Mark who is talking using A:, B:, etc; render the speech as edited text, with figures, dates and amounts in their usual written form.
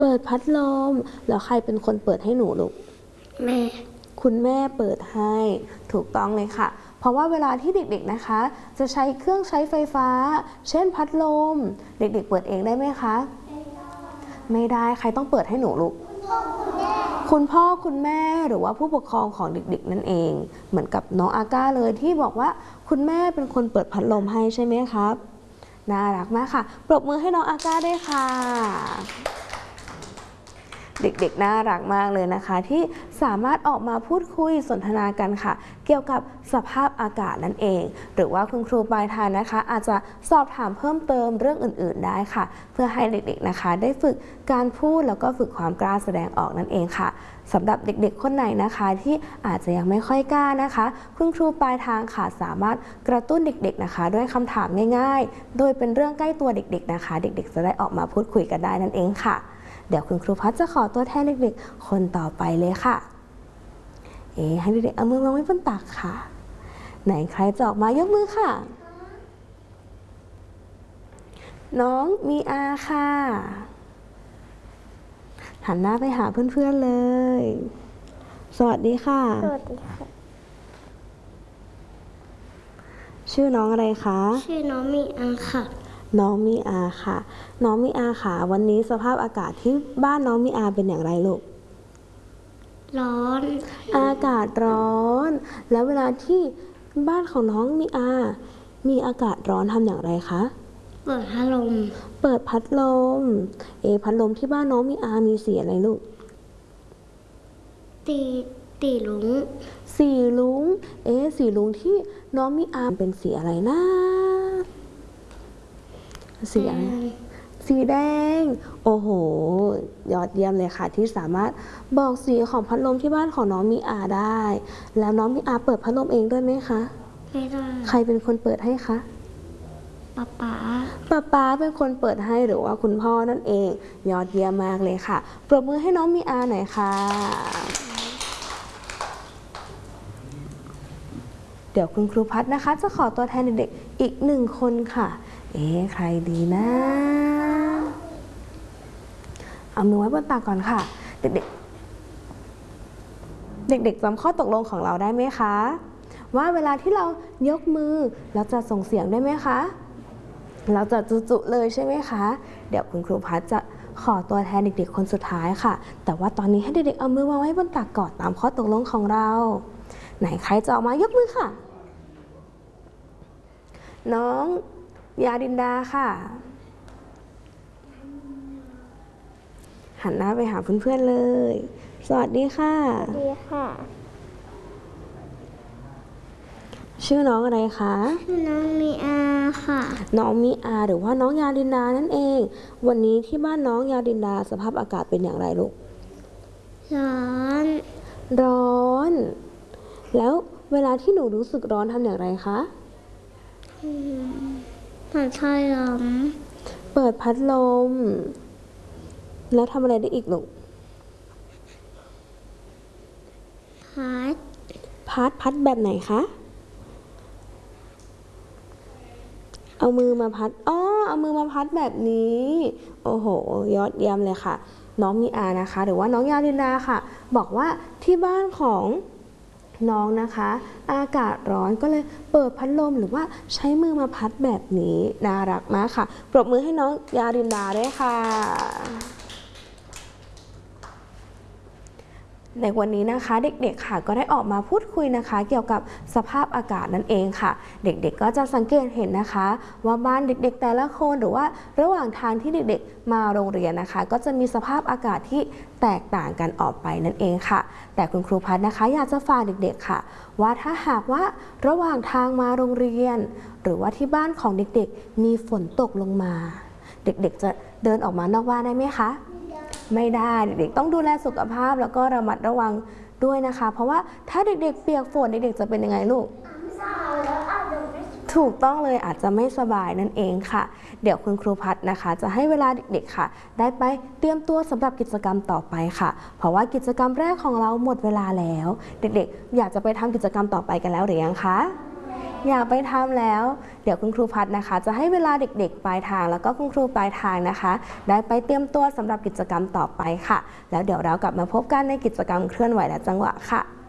A: เปิดพัดลมแล้วใครเป็นคนเปิดให้หนูลูก
B: แม่
A: คุณแม่เปิดให้ถูกต้องเลยค่ะเพราะว่าเวลาที่เด็กๆนะคะจะใช้เครื่องใช้ไฟฟ้าเช่นพัดลมเด็กๆเปิดเองได้ไหมคะไม่ได้ใครต้องเปิดให้หนูลูกคุณพ่อคุณแม่หรือว่าผู้ปกครองของเด็กๆนั่นเองเหมือนกับน้องอาก้าเลยที่บอกว่าคุณแม่เป็นคนเปิดพัดลมให้ใช่ไหมครับน่ารักมากค่ะปรบมือให้น้องอาก้าด้วยค่ะเด็กๆน่ารักมากเลยนะคะที่สามารถออกมาพูดคุยสนทนากันค่ะเกี่ยวกับสภาพอากาศนั่นเองหรือว่าคุณครูปลายทางนะคะอาจจะสอบถามเพิ่มเติมเรื่องอื่นๆได้ค่ะเพื่อให้เด็กๆนะคะได้ฝึกการพูดแล้วก็ฝึกความกล้าแสดงออกนั่นเองค่ะสำหรับเด็กๆคนไหนนะคะที่อาจจะยังไม่ค่อยกล้านะคะคุณครูปลายทางค่ะสามารถกระตุ้นเด็กๆนะคะด้วยคำถามง่ายๆโดยเป็นเรื่องใกล้ตัวเด็กๆนะคะเด็กๆจะได้ออกมาพูดคุยกันได้นั่นเองค่ะเดี๋ยวคุณครูพัชจะขอตัวแทนเด็กๆคนต่อไปเลยค่ะให้เด็กๆเอามือวางไว้บนตักค่ะไหนใครจะออกมายกมือค่ะน้องมีอาค่ะหันหน้าไปหาเพื่อนๆเลยสวัสดีค่ะ
B: สวัสดีค่ะ
A: ชื่อน้องอะไรคะ
B: ชื่อน้องมีอาค่ะ
A: น้องมีอาค่ะน้องมีอาค่ะวันนี้สภาพอากาศที่บ้านน้องมีอาเป็นอย่างไรลูก
B: ร้อน
A: อากาศร้อนแล้วเวลาที่บ้านของน้องมีอามีอากาศร้อนทำอย่างไรคะ
B: เปิดพัดลม
A: เปิดพัดลมพัดลมที่บ้านน้องมีอามีสีอะไรลูก
B: ตีลุง
A: สีลุงสีลุงที่น้องมีอาเป็นสีอะไรนะสีอะไรสีแดงโอ้โหยอดเยี่ยมเลยค่ะที่สามารถบอกสีของพัดลมที่บ้านของน้องมีอาได้แล้วน้องมีอาเปิดพัดลมเองด้วยไหมคะ
B: ไม่ได้
A: ใครเป็นคนเปิดให้คะป๊าเป็นคนเปิดให้หรือว่าคุณพ่อนั่นเองยอดเยี่ยมมากเลยค่ะปรบมือให้น้องมีอาหน่อยค่ะเดี๋ยวคุณครูพัฒนะคะจะขอตัวแทนเด็กๆอีก1คนค่ะใครดีนะเอามือไว้บนตักก่อนค่ะเด็กๆจำข้อตกลงของเราได้ไหมคะว่าเวลาที่เรายกมือเราจะส่งเสียงได้ไหมคะเราจะจุๆเลยใช่ไหมคะเดี๋ยวคุณครูพัฒจะขอตัวแทนเด็กๆคนสุดท้ายค่ะแต่ว่าตอนนี้ให้เด็กๆเอามือวางไว้บนตักก่อนตามข้อตกลงของเราไหนใครจะออกมายกมือค่ะน้องยาดินดาค่ะหันหน้าไปหาเพื่อนๆเลยสวัสดีค่ะ
B: สวัสดีค่ะ
A: ชื่อน้องอะไรคะ
B: ชื่อน้องมีอาค่ะ
A: น้องมีอาหรือว่าน้องยาดินดานั่นเองวันนี้ที่บ้านน้องยาดินดาสภาพอากาศเป็นอย่างไรลูกร้อนแล้วเวลาที่หนูรู้สึกร้อนทำอย่างไรคะ
B: เปิดพัดลม
A: เปิดพัดลมแล้วทำอะไรได้อีกลูกพัดแบบไหนคะเอามือมาพัดเอามือมาพัดแบบนี้โอ้โหยอดเยี่ยมเลยค่ะน้องมีอานะคะหรือว่าน้องยาดินดาค่ะบอกว่าที่บ้านของน้องนะคะอากาศร้อนก็เลยเปิดพัดลมหรือว่าใช้มือมาพัดแบบนี้น่ารักมากค่ะปรบมือให้น้องยาดินดาด้วยค่ะในวันนี้นะคะเด็กๆค่ะก็ได้ออกมาพูดคุยนะคะเกี่ยวกับสภาพอากาศนั่นเองค่ะเด็กๆก็จะสังเกตเห็นนะคะว่าบ้านเด็กๆแต่ละคนหรือว่าระหว่างทางที่เด็กๆมาโรงเรียนนะคะก็จะมีสภาพอากาศที่แตกต่างกันออกไปนั่นเองค่ะแต่คุณครูพัฒนะคะอยากจะฝากเด็กๆค่ะว่าถ้าหากว่าระหว่างทางมาโรงเรียนหรือว่าที่บ้านของเด็กๆมีฝนตกลงมาเด็กๆจะเดินออกมานอกบ้านได้ไหมคะไม่ได้เด็กๆต้องดูแลสุขภาพแล้วก็ระมัดระวังด้วยนะคะเพราะว่าถ้าเด็กๆเปียกฝนเด็กๆจะเป็นยังไงลูกถูกต้องเลยอาจจะไม่สบายนั่นเองค่ะเดี๋ยวคุณครูพัฒนะคะจะให้เวลาเด็กๆค่ะได้ไปเตรียมตัวสำหรับกิจกรรมต่อไปค่ะเพราะว่ากิจกรรมแรกของเราหมดเวลาแล้วเด็กๆอยากจะไปทำกิจกรรมต่อไปกันแล้วหรือยังคะอยากไปทำแล้ว เดี๋ยวคุณครูพัฒนะคะ จะให้เวลาเด็กๆปลายทางแล้วก็คุณครูปลายทางนะคะ ได้ไปเตรียมตัวสำหรับกิจกรรมต่อไปค่ะ แล้วเดี๋ยวเรากลับมาพบกันในกิจกรรมเคลื่อนไหวและจังหวะค่ะ